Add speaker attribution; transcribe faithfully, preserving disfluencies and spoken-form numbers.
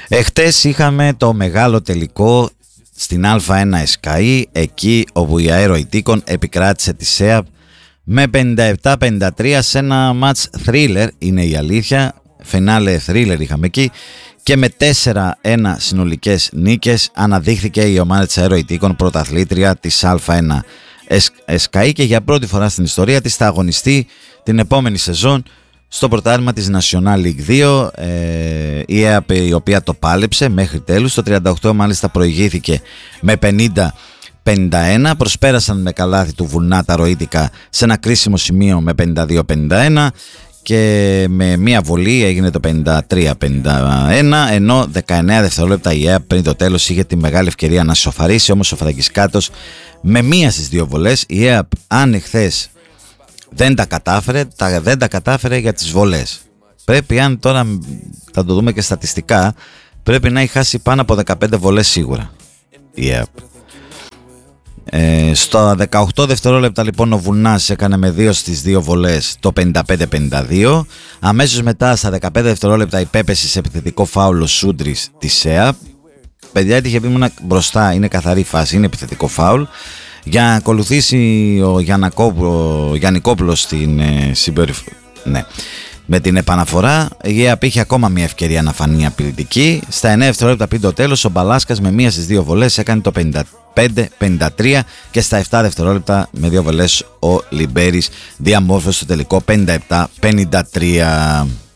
Speaker 1: Εχτες είχαμε το μεγάλο τελικό στην Α1 ΕΣΚΑΗ, εκεί όπου η Αεροητίκον επικράτησε τη ΣΕΑΠ με πενήντα επτά πενήντα τρία σε ένα μάτς thriller, είναι η αλήθεια, φινάλε thriller είχαμε εκεί, και με τέσσερα ένα συνολικές νίκες αναδείχθηκε η ομάδα της Αεροητίκον πρωταθλήτρια της Α1 ΕΣΚΑΗ και για πρώτη φορά στην ιστορία της θα αγωνιστεί την επόμενη σεζόν στο πρωτάθλημα της National League δύο. ε, η ΕΑΠ, η οποία το πάλεψε μέχρι τέλους, το τριάντα οκτώ μάλιστα προηγήθηκε με πενήντα πενήντα ένα, προσπέρασαν με καλάθι του Βουλνά τα Ροήτικα σε ένα κρίσιμο σημείο με πενήντα δύο πενήντα ένα και με μία βολή έγινε το πενήντα τρία πενήντα ένα, ενώ δεκαεννέα δευτερόλεπτα η ΕΑΠ πριν το τέλος είχε τη μεγάλη ευκαιρία να σοφαρίσει, όμως ο Φραγκισκάτος με μία στις δύο βολές. Η ΕΑΠ, αν εχθές δεν τα κατάφερε, τα, δεν τα κατάφερε για τις βολές. Πρέπει, αν τώρα θα το δούμε και στατιστικά, πρέπει να έχει χάσει πάνω από δεκαπέντε βολές σίγουρα η ΕΑΠ. Ε, στο δεκαοκτώ δευτερόλεπτα λοιπόν ο Βουλνάς έκανε με δύο στις δύο βολές το πενήντα πέντε πενήντα δύο. Αμέσως μετά στα δεκαπέντε δευτερόλεπτα υπέπεσε σε επιθετικό φάουλ ο Σούντρης της ΕΑΠ. Παιδιά, έτυχε βήμα μπροστά, είναι καθαρή φάση, είναι επιθετικό φάουλ. Για να ακολουθήσει ο Γιαννικόπουλος στην ε, συμπεριφορά, ναι, με την επαναφορά, η ΕΑΠ είχε ακόμα μια ευκαιρία να φανεί απειλητική. Στα εννέα δευτερόλεπτα πριν το τέλος, ο Μπαλάσκας με μία στις δύο βολές έκανε το πενήντα πέντε πενήντα τρία και στα επτά δευτερόλεπτα με δύο βολές ο Λιμπέρης διαμόρφωσε το τελικό πενήντα επτά πενήντα τρία.